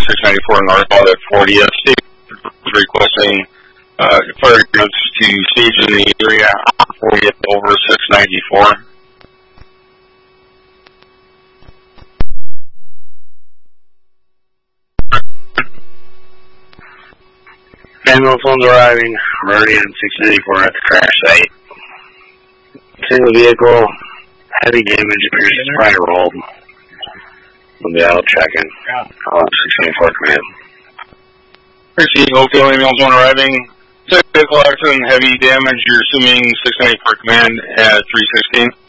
694 northbound at 40. State requesting fire units to siege in the area 40 over 694. Ambulance phones arriving. Meridian 694 at the crash site. Single vehicle, heavy damage appears to be fire rolled. We'll be out checking. 694 command. Proceed, Oakdale ambulance one arriving. Vehicle accident, heavy damage. You're assuming 694 command at 316.